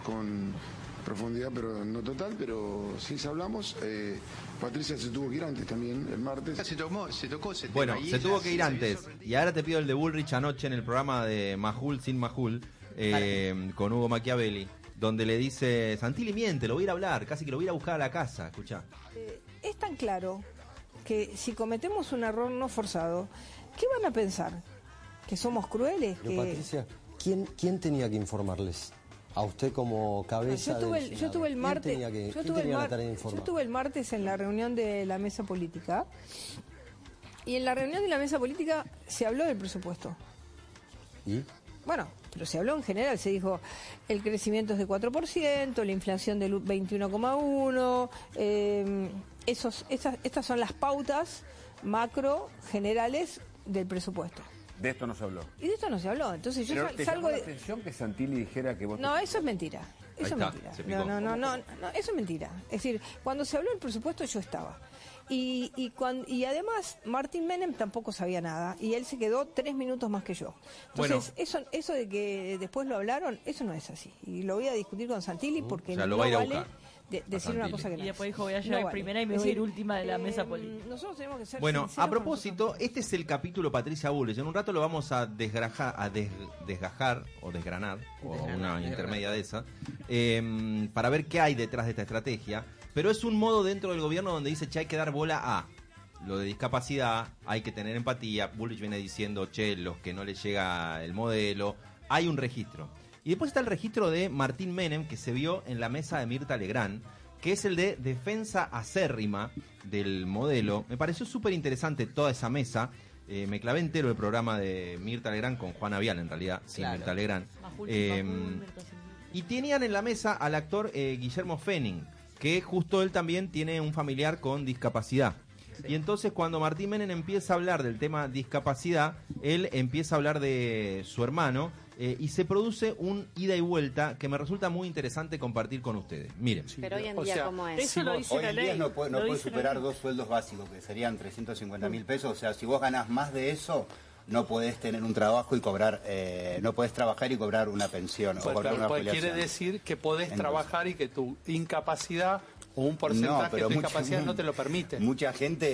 con profundidad, pero no total, pero sí hablamos. Patricia se tuvo que ir antes también, el martes. Se tocó ese tema. Bueno, se tuvo que ir antes. Y ahora te pido el de Bullrich anoche en el programa de Majul sin Majul, con Hugo Machiavelli, donde le dice, Santilli miente, lo voy a ir a hablar, casi que lo voy a ir a buscar a la casa. Escuchá. Es tan claro que si cometemos un error no forzado, ¿qué van a pensar? ¿Que somos crueles? Pero Patricia, ¿quién tenía que informarles? A usted como cabeza yo tuve el martes, yo tuve el martes en la reunión de la mesa política, y en la reunión de la mesa política se habló del presupuesto. ¿Y? Bueno, pero se habló en general, se dijo el crecimiento es de 4%, la inflación del 21,1%, estas son las pautas macro generales del presupuesto. De esto no se habló. Y de esto no se habló. Entonces yo ¿Te salgo llamó la de... atención que Santilli dijera que vos... No, eso es mentira. Eso es está, mentira. No, eso es mentira. Es decir, cuando se habló del presupuesto yo estaba. Y además Martín Menem tampoco sabía nada. Y él se quedó 3 minutos más que yo. Entonces, eso de que después lo hablaron, eso no es así. Y lo voy a discutir con Santilli porque lo no va a ir a vale buscar. Decir una cosa que no. Y después dijo, voy a llegar primera y me voy a ir última de la mesa política. Nosotros tenemos que ser Bueno, sinceros a propósito, este es el capítulo Patricia Bullrich. En un rato lo vamos a desgajar o desgranar, o una intermedia de esa, para ver qué hay detrás de esta estrategia. Pero es un modo dentro del gobierno donde dice, che, hay que dar bola a lo de discapacidad, hay que tener empatía. Bullrich viene diciendo, che, los que no les llega el modelo, hay un registro. Y después está el registro de Martín Menem, que se vio en la mesa de Mirta Legrand, que es el de defensa acérrima del modelo. Me pareció súper interesante toda esa mesa. Me clavé entero el programa de Mirta Legrand con Juana Vial, en realidad, sin Mirta Legrand. Y tenían en la mesa al actor Guillermo Fenning, que justo él también tiene un familiar con discapacidad. Sí. Y entonces cuando Martín Menem empieza a hablar del tema discapacidad, él empieza a hablar de su hermano, y se produce un ida y vuelta que me resulta muy interesante compartir con ustedes. Miren. Pero hoy en día, ¿cómo es? Eso lo dice hoy la en ley. día no puede superar 2 sueldos básicos, que serían 350.000 pesos. O sea, si vos ganás más de eso, no podés tener un trabajo y cobrar, no podés trabajar y cobrar una pensión. Pues, o cobrar una quiere decir que podés trabajar y que tu incapacidad o un porcentaje de tu incapacidad no te lo permite. Mucha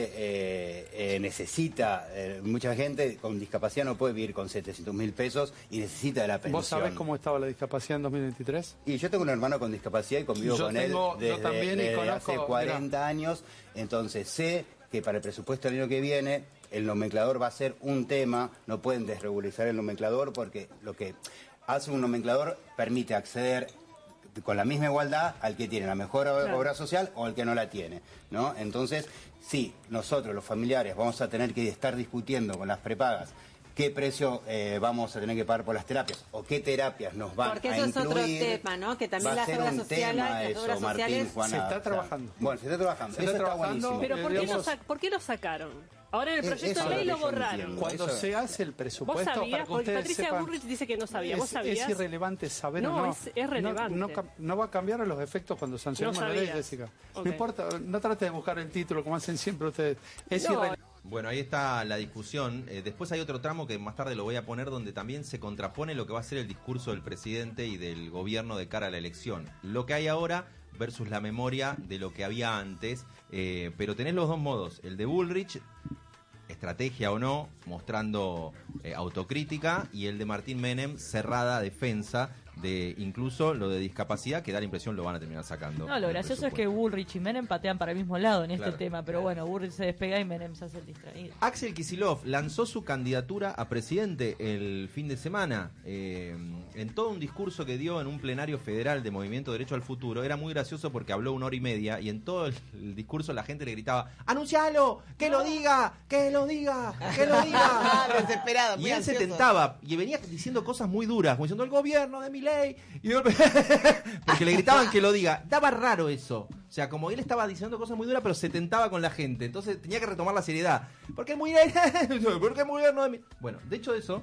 gente necesita, mucha gente con discapacidad no puede vivir con 700.000 pesos y necesita de la pensión. ¿Vos sabés cómo estaba la discapacidad en 2023? Y yo tengo un hermano con discapacidad y convivo con él desde hace 40 años, entonces sé que para el presupuesto del año que viene el nomenclador va a ser un tema, no pueden desregularizar el nomenclador porque lo que hace un nomenclador permite acceder con la misma igualdad al que tiene la mejor obra social o al que no la tiene, ¿no? Entonces, sí, nosotros los familiares vamos a tener que estar discutiendo con las prepagas qué precio vamos a tener que pagar por las terapias o qué terapias nos van a incluir. Porque eso es otro tema, ¿no? Que también las obras sociales, Juana, se está trabajando. Bueno, se está trabajando. Eso está buenísimo. Pero ¿por qué lo sacaron? Ahora en el proyecto de ley lo borraron. Cuando se hace el presupuesto, ¿Vos sabías? para que Porque ustedes Patricia sepan, Bullrich dice que no sabía. ¿Vos sabías? Es irrelevante saber o no. no. Es relevante. No va a cambiar los efectos cuando sancionemos la ley, Jessica. Okay. No importa, no trate de buscar el título como hacen siempre ustedes. Es irrelevante. Bueno, ahí está la discusión. Después hay otro tramo que más tarde lo voy a poner donde también se contrapone lo que va a ser el discurso del presidente y del gobierno de cara a la elección. Lo que hay ahora versus la memoria de lo que había antes. Pero tenés los dos modos. El de Bullrich, estrategia o no, mostrando autocrítica, y el de Martín Menem, cerrada defensa de incluso lo de discapacidad, que da la impresión lo van a terminar sacando. No, lo gracioso es que Bullrich y Menem patean para el mismo lado en este tema, pero claro. bueno, Bullrich se despega y Menem se hace el distraído. Axel Kicillof lanzó su candidatura a presidente el fin de semana, en todo un discurso que dio en un plenario federal de Movimiento Derecho al Futuro. Era muy gracioso porque habló 1 hora y media y en todo el discurso la gente le gritaba: ¡anuncialo! ¡Que lo diga! ¡Que lo diga! ¡Que lo diga! Desesperado, y él se tentaba y venía diciendo cosas muy duras, como diciendo el gobierno de Milei, y porque le gritaban que lo diga. Daba raro eso. O sea, como él estaba diciendo cosas muy duras, pero se tentaba con la gente. Entonces tenía que retomar la seriedad. Porque el Milei, porque el gobierno de Milei. Bueno, de hecho eso,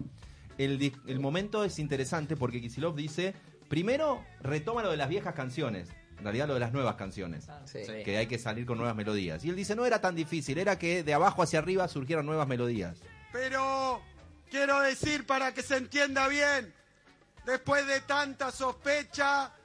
el momento es interesante porque Kicillof dice, primero retoma lo de las viejas canciones. En realidad lo de las nuevas canciones, que hay que salir con nuevas melodías. Y él dice, no era tan difícil, era que de abajo hacia arriba surgieran nuevas melodías. Pero quiero decir, para que se entienda bien, después de tanta sospecha,